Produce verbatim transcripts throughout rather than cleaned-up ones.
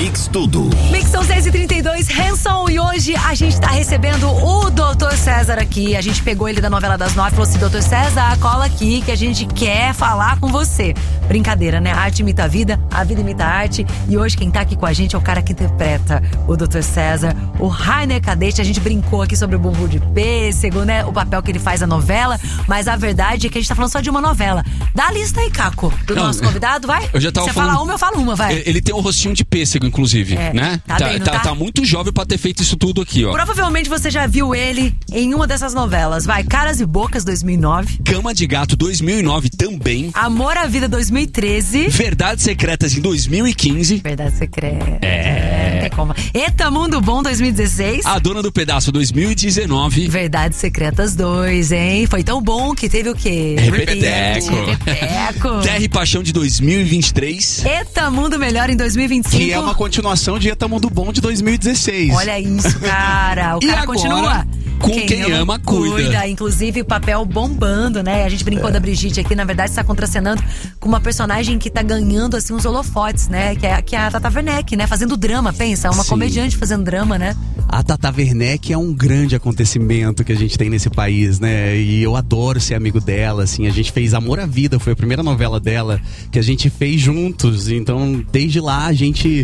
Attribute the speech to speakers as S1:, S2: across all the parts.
S1: Mix Tudo.
S2: Mix são seis e trinta e dois, Hanson, e hoje a gente tá recebendo o doutor César aqui. A gente pegou ele da novela das nove e falou assim: doutor César, cola aqui que a gente quer falar com você. Brincadeira, né? A arte imita a vida, a vida imita a arte. E hoje quem tá aqui com a gente é o cara que interpreta o doutor César, o Rainer Cadete. A gente brincou aqui sobre o bumbum de pêssego, né? O papel que ele faz na novela. Mas a verdade é que a gente tá falando só de uma novela. Dá a lista aí, Caco, do
S3: Não,
S2: nosso convidado, vai?
S3: Eu já tava
S2: Você
S3: falando...
S2: fala uma, eu falo uma, vai.
S3: Ele tem um rostinho de pêssego, inclusive,
S2: É,
S3: né?
S2: tá bem, não
S3: tá,
S2: tá?
S3: tá muito jovem pra ter feito isso tudo aqui, ó.
S2: Provavelmente você já viu ele em uma dessas novelas. Vai, Caras e Bocas, dois mil e nove.
S3: Cama de Gato, dois mil e nove também.
S2: Amor à Vida, dois mil e treze.
S3: Verdades Secretas, em dois mil e quinze.
S2: Verdade Secreta.
S3: É.
S2: Não tem como. Eita Mundo Bom, dois mil e dezesseis.
S3: A Dona do Pedaço, dois mil e dezenove.
S2: Verdades Secretas dois, hein? Foi tão bom que teve o quê?
S3: Repeteco.
S2: Repeteco.
S3: Terra e Paixão, de dois mil e vinte e três.
S2: Eita Mundo Melhor, em dois mil e vinte e cinco.
S4: Que é uma continuação de Eta Mundo Bom de dois mil e dezesseis.
S2: Olha isso, cara. O
S3: E
S2: cara
S3: agora,
S2: continua.
S3: com Quem Ama, Cuida.
S2: Inclusive, papel bombando, né? A gente brincou
S4: É.
S2: da Brigitte aqui, na verdade, está contracenando com uma personagem que tá ganhando, assim, uns holofotes, né? Que é, que é a Tata Werneck, né? Fazendo drama, pensa. Uma
S4: Sim.
S2: comediante fazendo drama, né?
S4: A Tata Werneck é um grande acontecimento que a gente tem nesse país, né? E eu adoro ser amigo dela, assim. A gente fez Amor à Vida, foi a primeira novela dela que a gente fez juntos. Então, desde lá, a gente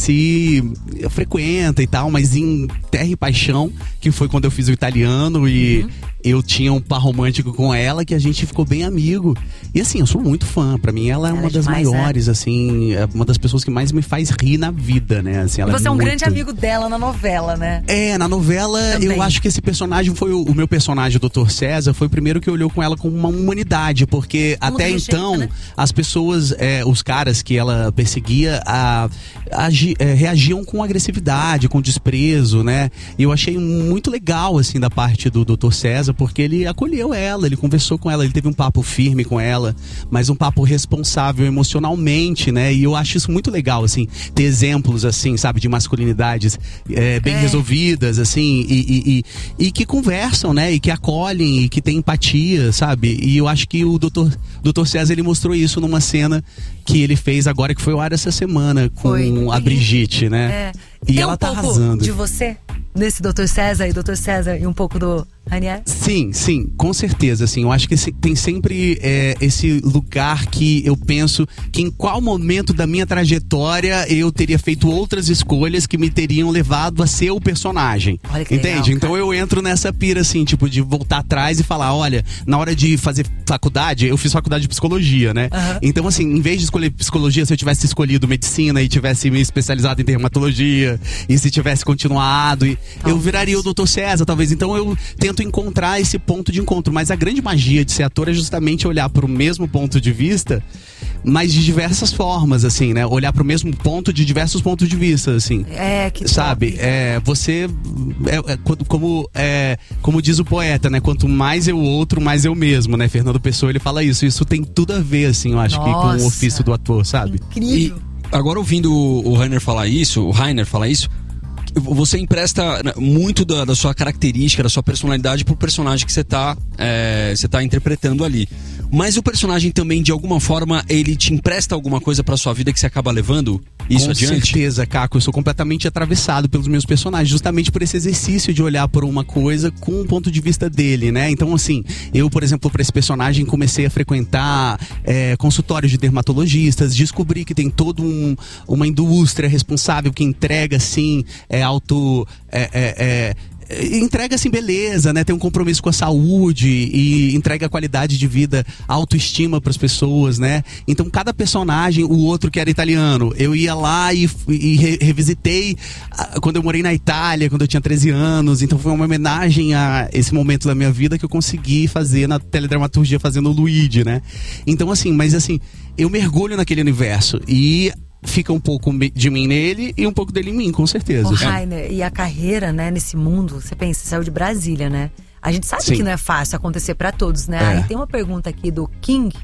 S4: se frequenta e tal. Mas em Terra e Paixão, que foi quando eu fiz o italiano e... Uhum. Eu tinha um par romântico com ela que a gente ficou bem amigo. E assim, eu sou muito fã. Pra mim, ela é
S2: Ela
S4: uma
S2: é
S4: das
S2: demais,
S4: maiores, né? Assim, é uma das pessoas que mais me faz rir na vida, né? Assim, ela
S2: Você é um
S4: muito...
S2: grande amigo dela na novela, né?
S4: É, na novela,
S2: Também.
S4: eu acho que esse personagem foi o, o meu personagem, o doutor César, foi o primeiro que olhou com ela como uma humanidade, porque
S2: Como
S4: até
S2: rejeita,
S4: então,
S2: né?
S4: as pessoas, é, os caras que ela perseguia, a, agi, é, reagiam com agressividade, com desprezo, né? E eu achei muito legal, assim, da parte do doutor César, porque ele acolheu ela, ele conversou com ela, ele teve um papo firme com ela, mas um papo responsável emocionalmente, né? E eu acho isso muito legal, assim, ter exemplos, assim, sabe, de masculinidades é, bem
S2: É.
S4: resolvidas, assim, e, e, e, e que conversam, né? E que acolhem, e que têm empatia, sabe? E eu acho que o doutor, doutor César, ele mostrou isso numa cena que ele fez agora, que foi ao ar essa semana, com
S2: Foi.
S4: a Brigitte, né?
S2: É.
S4: E
S2: Tem
S4: ela
S2: um
S4: tá
S2: pouco
S4: arrasando.
S2: de você nesse doutor César e doutor César e um pouco do Rainer?
S4: Sim, sim, com certeza, assim, eu acho que esse- tem sempre é, esse lugar que eu penso que em qual momento da minha trajetória eu teria feito outras escolhas que me teriam levado a ser o personagem.
S2: Olha que
S4: entende?
S2: legal,
S4: Então
S2: cara.
S4: eu entro nessa pira, assim, tipo, de voltar atrás e falar, olha, na hora de fazer faculdade, eu fiz faculdade de psicologia, né?
S2: Aham.
S4: Então, assim, em vez de escolher psicologia, se eu tivesse escolhido medicina e tivesse me especializado em dermatologia, e se tivesse continuado, e eu viraria o doutor César, talvez. Então eu tento encontrar esse ponto de encontro. Mas a grande magia de ser ator é justamente olhar para o mesmo ponto de vista, mas de diversas formas, assim, né? Olhar para o mesmo ponto de diversos pontos de vista, assim.
S2: É, que
S4: Sabe,
S2: top.
S4: é, você é, é, quando- como, é, como diz o poeta, né? Quanto mais eu outro, mais eu mesmo, né? Fernando Pessoa, ele fala isso. Isso tem tudo a ver, assim, eu acho que com
S2: Nossa.
S4: o ofício do ator, sabe?
S2: Incrível.
S3: E agora, ouvindo o Rainer falar isso, o Rainer falar isso, você empresta muito da, da sua característica, da sua personalidade pro personagem que você tá, é, você tá interpretando ali. Mas o personagem também, de alguma forma, ele te empresta alguma coisa pra sua vida que você acaba levando isso
S4: Com
S3: adiante?
S4: certeza, Caco. Eu sou completamente atravessado pelos meus personagens, justamente por esse exercício de olhar por uma coisa com o ponto de vista dele, né? Então, assim, eu, por exemplo, para esse personagem, comecei a frequentar é, consultórios de dermatologistas, descobri que tem toda um, uma indústria responsável que entrega, assim, é, auto... É, é, é, entrega assim beleza, né? Tem um compromisso com a saúde e entrega qualidade de vida, autoestima para as pessoas, né? Então cada personagem, o outro que era italiano, eu ia lá e, e re- revisitei ah, quando eu morei na Itália, quando eu tinha treze anos. Então foi uma homenagem a esse momento da minha vida que eu consegui fazer na teledramaturgia fazendo o Luigi, né? Então assim, mas assim, eu mergulho naquele universo e fica um pouco de mim nele e um pouco dele em mim, com certeza.
S2: O Rainer, e a carreira, né, nesse mundo, você pensa, saiu de Brasília, né? A gente sabe
S4: Sim.
S2: que não é fácil acontecer pra todos, né?
S4: É.
S2: Aí tem uma pergunta aqui do King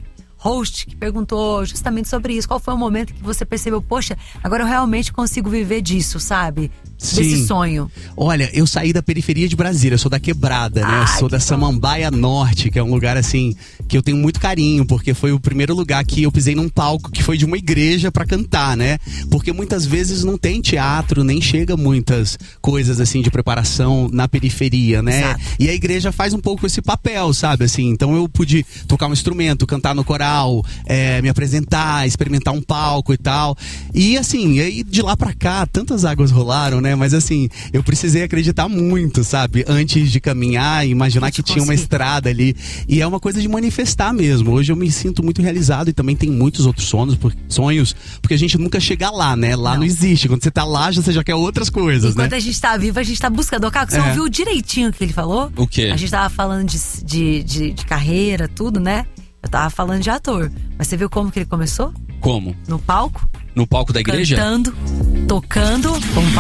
S2: host que perguntou justamente sobre isso. Qual foi o momento que você percebeu, poxa, agora eu realmente consigo viver disso, sabe?
S4: Sim.
S2: Desse sonho.
S4: Olha, eu saí da periferia de Brasília, eu sou da Quebrada, né?
S2: Ai,
S4: Eu sou da
S2: que bom.
S4: Samambaia Norte, que é um lugar assim que eu tenho muito carinho, porque foi o primeiro lugar que eu pisei num palco que foi de uma igreja pra cantar, né? Porque muitas vezes não tem teatro, nem chega muitas coisas assim de preparação na periferia, né?
S2: Exato.
S4: E a igreja faz um pouco esse papel, sabe? Assim, então eu pude tocar um instrumento, cantar no coral, é, me apresentar, experimentar um palco e tal. E assim, aí de lá pra cá, tantas águas rolaram, né? Mas assim, eu precisei acreditar muito, sabe? Antes de caminhar e imaginar que tinha uma estrada ali. E é uma coisa de manifestar mesmo. Hoje eu me sinto muito realizado e também tem muitos outros sonhos, por- sonhos porque a gente nunca chega lá, né? Lá não,
S2: Não.
S4: existe. Quando você tá lá, já- você já quer outras coisas,
S2: Enquanto
S4: né?
S2: a gente tá vivo, a gente tá buscando. Ô, Caco, você
S4: É.
S2: ouviu direitinho o que ele falou?
S3: O quê?
S2: A gente tava falando de, de, de, de carreira, tudo, né? Eu tava falando de ator. Mas você viu como que ele começou?
S3: Como?
S2: No palco?
S3: No palco da igreja?
S2: Cantando, tocando. Vamos